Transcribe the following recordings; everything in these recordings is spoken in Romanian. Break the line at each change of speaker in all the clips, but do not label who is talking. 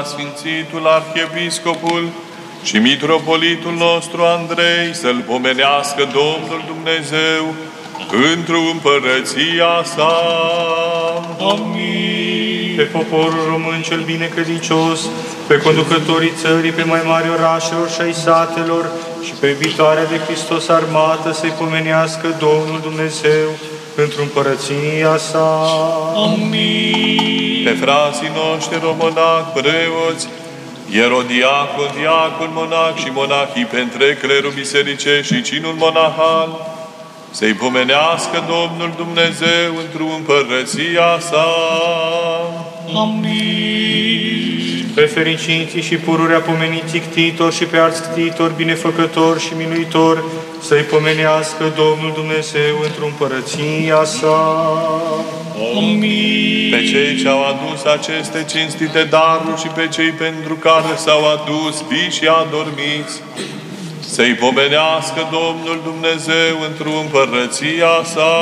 Sfințitul Arhiepiscopul și Mitropolitul nostru Andrei să-L pomenească Domnul Dumnezeu într-o împărăția sa.
Amin. Pe poporul român cel binecredincios, pe conducătorii țării, pe mai mari orașelor și ai satelor și pe iubitoarea de Hristos armată să-i pomenească Domnul Dumnezeu într-o împărăția sa.
Amin. Pe frații noștri romonac, preoți, ierodiacon, diacon, monac și monahii pe întreg clerul bisericești și cinul monahal, să-i pomenească Domnul Dumnezeu într-o împărăția sa.
Amin. Pe fericiții și pururea pomeniții ctitori și pe alți ctitori, binefăcători și miluitori, să-i pomenească Domnul Dumnezeu într-o împărăția sa.
Amin. Pe cei ce au adus aceste cinstite daruri și pe cei pentru care s-au adus vii și adormiți, să-i pomenească Domnul Dumnezeu într-o împărăția sa.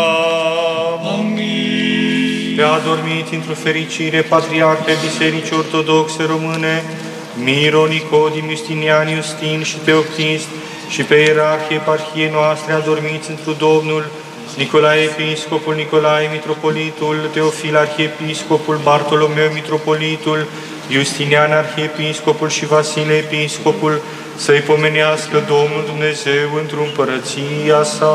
Amin. Pe adormit într-o fericire, patriarhe Bisericii Ortodoxe Române, Miro, Nicodim, Justinian, Iustin și Teoctist, și pe ierarhie eparhiei noastre adormiți într-o Domnul, Nicolae Episcopul, Nicolae Mitropolitul, Teofil Arhiepiscopul, Bartolomeu Mitropolitul, Justinian Arhiepiscopul și Vasile Episcopul, să-i pomenească Domnul Dumnezeu într-o împărăția sa.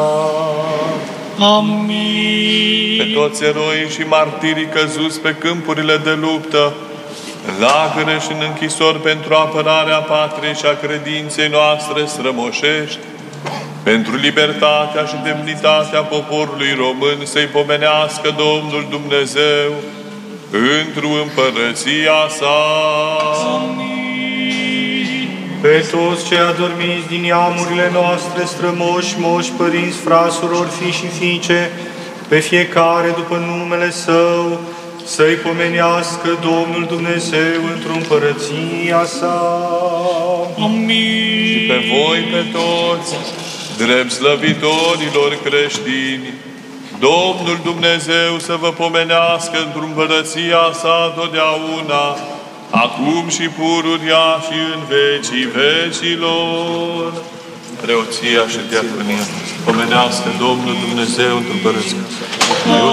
Amin.
Pe toți eroii și martirii căzuți pe câmpurile de luptă, în lagăre și în închisori pentru apărarea patriei și a credinței noastre strămoșești, pentru libertatea și demnitatea poporului român, să-i pomenească Domnul Dumnezeu într-o împărăția sa.
Amin. Pe toți cei adormiți din neamurile noastre, strămoși, moși, părinți, frați, surori, fii și fiice, pe fiecare după numele Său, să-i pomenească Domnul Dumnezeu într-o împărăția sa. Amin.
Și pe voi, pe toți, drept slăvitorilor creștini, Domnul Dumnezeu să vă pomenească într-o împărăția sa totdeauna, acum și pururia și în vecii vecilor. Preoția și diaconia, pomenească Domnul Dumnezeu într-o împărăția sa.